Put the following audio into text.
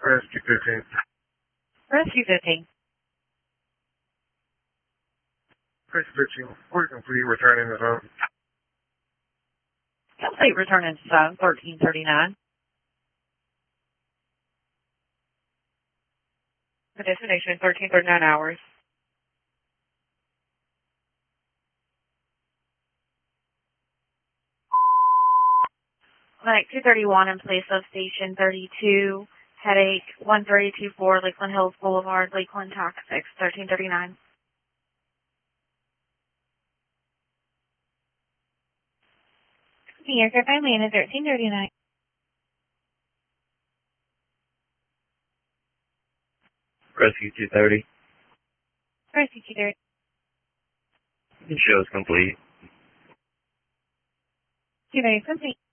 Rescue 15. Rescue 15. Rescue 15, we're complete returning the zone. Complete returning to zone 1339. The destination 1339 hours. Flight 231 in place of Station 32, headache 1324 Lakeland Hills Boulevard, Lakeland, Tax 6, 1339. The aircraft I landed 1339. Rescue 230. Rescue 230. The show is complete. 230 complete.